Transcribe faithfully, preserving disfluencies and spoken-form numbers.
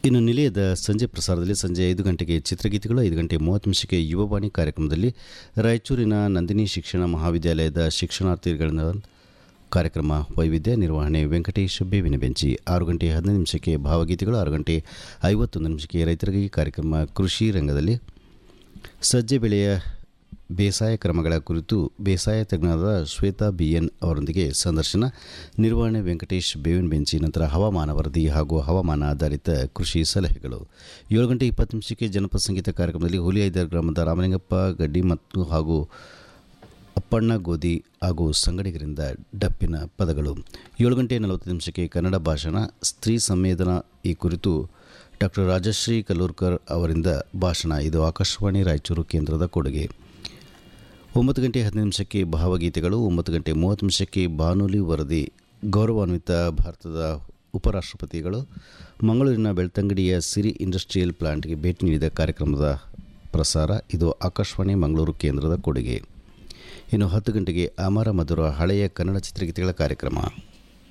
ಇನ್ನು ನಿಲಯದ ಸಂಜೆ ಪ್ರಸಾರದಲ್ಲಿ ಸಂಜೆ ಐದು ಗಂಟೆಗೆ ಚಿತ್ರಗೀತೆಗಳು, ಐದು ಗಂಟೆ ಮೂವತ್ತು ನಿಮಿಷಕ್ಕೆ ಯುವವಾಣಿ ಕಾರ್ಯಕ್ರಮದಲ್ಲಿ ರಾಯಚೂರಿನ ನಂದಿನಿ ಶಿಕ್ಷಣ ಮಹಾವಿದ್ಯಾಲಯದ ಶಿಕ್ಷಣಾರ್ಥಿಗಳಿಂದ ಕಾರ್ಯಕ್ರಮ ವೈವಿಧ್ಯ ನಿರ್ವಹಣೆ ವೆಂಕಟೇಶ್ ಬೇವಿನ ಬೆಂಚಿ. ಆರು ಗಂಟೆ ಹದಿನೈದು ನಿಮಿಷಕ್ಕೆ ಭಾವಗೀತೆಗಳು, ಆರು ಗಂಟೆ ಐವತ್ತೊಂದು ನಿಮಿಷಕ್ಕೆ ರೈತರಿಗೆ ಕಾರ್ಯಕ್ರಮ ಕೃಷಿ ರಂಗದಲ್ಲಿ ಸಜ್ಜೆ ಬೆಳೆಯ ಬೇಸಾಯ ಕ್ರಮಗಳ ಕುರಿತು ಬೇಸಾಯ ತಜ್ಞರಾದ ಶ್ವೇತಾ ಬಿ ಎನ್ ಅವರೊಂದಿಗೆ ಸಂದರ್ಶನ, ನಿರ್ವಹಣೆ ವೆಂಕಟೇಶ್ ಬೇವಿನ ಬೆಂಚಿ. ನಂತರ ಹವಾಮಾನ ವರದಿ ಹಾಗೂ ಹವಾಮಾನ ಆಧಾರಿತ ಕೃಷಿ ಸಲಹೆಗಳು. ಏಳು ಗಂಟೆ ಇಪ್ಪತ್ತು ನಿಮಿಷಕ್ಕೆ ಜನಪದ ಸಂಗೀತ ಕಾರ್ಯಕ್ರಮದಲ್ಲಿ ಹುಲಿಐದರ್ ಗ್ರಾಮದ ರಾಮಲಿಂಗಪ್ಪ ಗಡ್ಡಿ ಮತ್ತು ಹಾಗೂ ಅಪ್ಪಣ್ಣ ಗೋಧಿ ಹಾಗೂ ಸಂಗಡಿಗರಿಂದ ಡಪ್ಪಿನ ಪದಗಳು. ಏಳು ಗಂಟೆ ನಲವತ್ತು ನಿಮಿಷಕ್ಕೆ ಕನ್ನಡ ಭಾಷಣ ಸ್ತ್ರೀ ಸಂವೇದನಾ ಈ ಕುರಿತು ಡಾಕ್ಟರ್ ರಾಜಶ್ರೀ ಕಲ್ಲೂರ್ಕರ್ ಅವರಿಂದ ಭಾಷಣ. ಇದು ಆಕಾಶವಾಣಿ ರಾಯಚೂರು ಕೇಂದ್ರದ ಕೊಡುಗೆ. ಒಂಬತ್ತು ಗಂಟೆ ಹದಿನೈದು ನಿಮಿಷಕ್ಕೆ ಭಾವಗೀತೆಗಳು, ಒಂಬತ್ತು ಗಂಟೆ ಮೂವತ್ತು ನಿಮಿಷಕ್ಕೆ ಬಾನುಲಿ ವರದಿ ಗೌರವಾನ್ವಿತ ಭಾರತದ ಉಪರಾಷ್ಟ್ರಪತಿಗಳು ಮಂಗಳೂರಿನ ಬೆಳ್ತಂಗಡಿಯ ಸಿರಿ ಇಂಡಸ್ಟ್ರಿಯಲ್ ಪ್ಲಾಂಟ್ಗೆ ಭೇಟಿ ನೀಡಿದ ಕಾರ್ಯಕ್ರಮದ ಪ್ರಸಾರ. ಇದು ಆಕಾಶವಾಣಿ ಮಂಗಳೂರು ಕೇಂದ್ರದ ಕೊಡುಗೆ. ಇನ್ನು ಹತ್ತು ಗಂಟೆಗೆ ಅಮರ ಮಧುರ ಹಳೆಯ ಕನ್ನಡ ಚಿತ್ರಗೀತೆಗಳ ಕಾರ್ಯಕ್ರಮ.